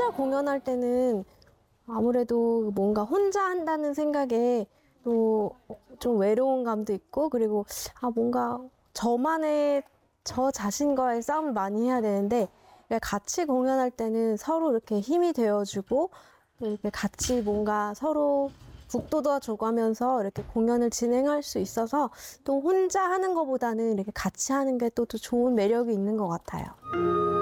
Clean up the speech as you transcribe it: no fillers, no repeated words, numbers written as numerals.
혼자 공연할 때는 아무래도 뭔가 혼자 한다는 생각에 또 좀 외로운 감도 있고, 그리고 뭔가 저 자신과의 싸움을 많이 해야 되는데, 같이 공연할 때는 서로 이렇게 힘이 되어주고, 이렇게 같이 뭔가 서로 북돋아주고 하면서 이렇게 공연을 진행할 수 있어서 또 혼자 하는 것보다는 이렇게 같이 하는 게 또 좋은 매력이 있는 것 같아요.